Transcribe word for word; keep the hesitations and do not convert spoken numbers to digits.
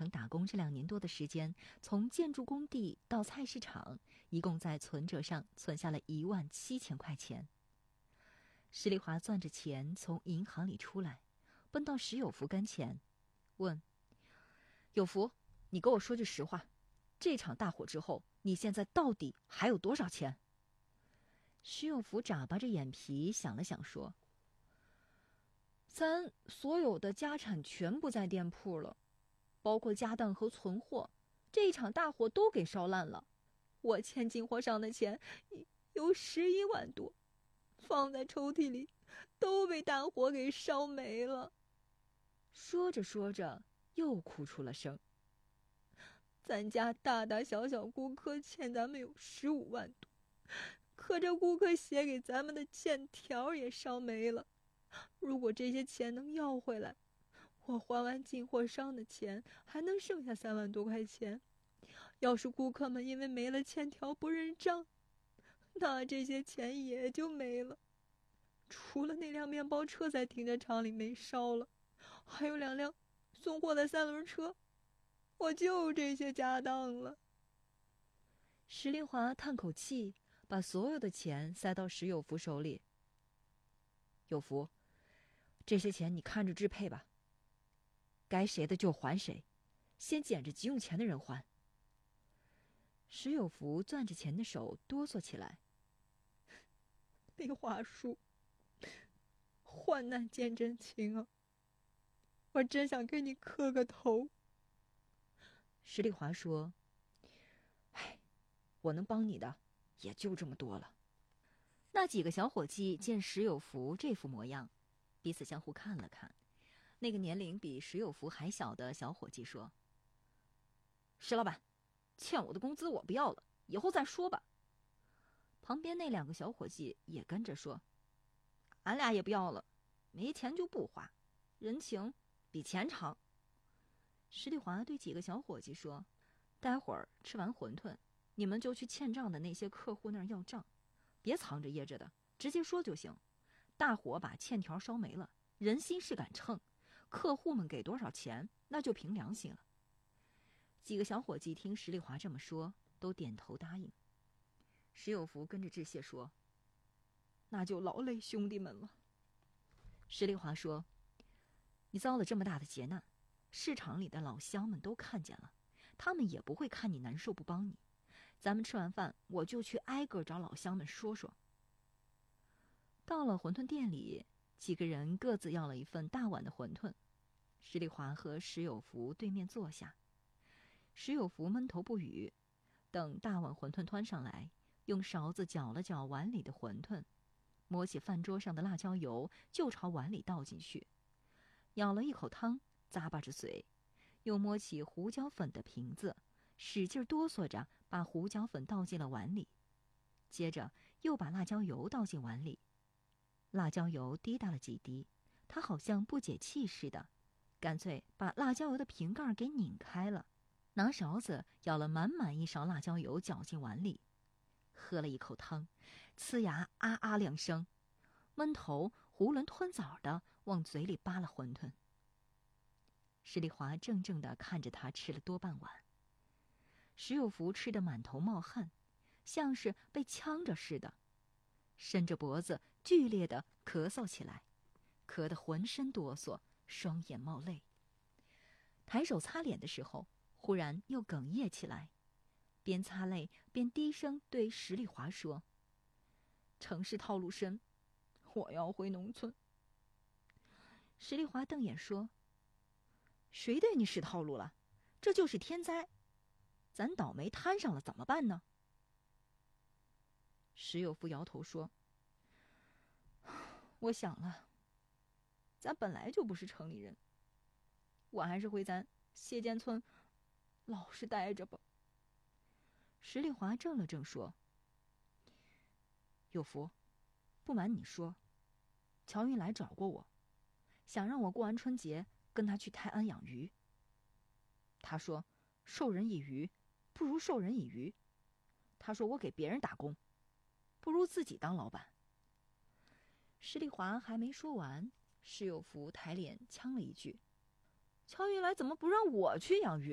城打工这两年多的时间，从建筑工地到菜市场，一共在存折上存下了一万七千块钱。石丽华攥着钱从银行里出来，奔到石有福跟前，问：有福，你给我说句实话，这场大火之后，你现在到底还有多少钱？石有福眨巴着眼皮想了想说：咱所有的家产全部在店铺了，包括家当和存货，这一场大火都给烧烂了。我欠进货上的钱有十一万多，放在抽屉里都被大火给烧没了。说着说着又哭出了声。咱家大大小小顾客欠咱们有十五万多，可这顾客写给咱们的欠条也烧没了。如果这些钱能要回来，我还完进货商的钱，还能剩下三万多块钱。要是顾客们因为没了欠条不认账，那这些钱也就没了。除了那辆面包车在停车场里没烧了，还有两辆送货的三轮车，我就这些家当了。石丽华叹口气，把所有的钱塞到石有福手里。有福，这些钱你看着支配吧，该谁的就还谁，先捡着急用钱的人还。石有福攥着钱的手哆嗦起来。没话说，患难见真情啊，我真想给你磕个头。石丽华说：唉，我能帮你的也就这么多了。那几个小伙计见石有福这副模样，彼此相互看了看。那个年龄比石有福还小的小伙计说：石老板，欠我的工资我不要了，以后再说吧。旁边那两个小伙计也跟着说：俺俩也不要了，没钱就不花，人情比钱长。石丽华对几个小伙计说：待会儿吃完馄饨，你们就去欠账的那些客户那儿要账，别藏着掖着的，直接说就行。大火把欠条烧没了，人心是杆秤，客户们给多少钱那就凭良心了。几个小伙计听石丽华这么说，都点头答应。石有福跟着致谢说：那就劳累兄弟们了。石丽华说：你遭了这么大的劫难，市场里的老乡们都看见了，他们也不会看你难受不帮你。咱们吃完饭，我就去挨个找老乡们说说。到了馄饨店里，几个人各自要了一份大碗的馄饨。石丽华和石有福对面坐下，石有福闷头不语，等大碗馄饨端上来，用勺子搅了搅碗里的馄饨，摸起饭桌上的辣椒油就朝碗里倒进去，舀了一口汤，咂巴着嘴，又摸起胡椒粉的瓶子，使劲哆嗦着把胡椒粉倒进了碗里，接着又把辣椒油倒进碗里。辣椒油滴答了几滴，他好像不解气似的，干脆把辣椒油的瓶盖给拧开了，拿勺子舀了满满一勺辣椒油搅进碗里，喝了一口汤，呲牙啊啊两声，闷头囫囵吞枣的往嘴里扒了馄饨。石丽华怔怔地看着他吃了多半碗。石有福吃得满头冒汗，像是被呛着似的，伸着脖子剧烈地咳嗽起来，咳得浑身哆嗦，双眼冒泪。抬手擦脸的时候，忽然又哽咽起来，边擦泪边低声对石丽华说：城市套路深，我要回农村。石丽华瞪眼说：谁对你使套路了？这就是天灾，咱倒霉摊上了怎么办呢？石有福摇头说：我想了，咱本来就不是城里人，我还是回咱谢间村老实待着吧。石丽华怔了怔说：有福，不瞒你说，乔云来找过我，想让我过完春节跟他去泰安养鱼。他说授人以鱼不如授人以渔，他说我给别人打工不如自己当老板。石丽华还没说完，石有福抬脸呛了一句：乔云来怎么不让我去养鱼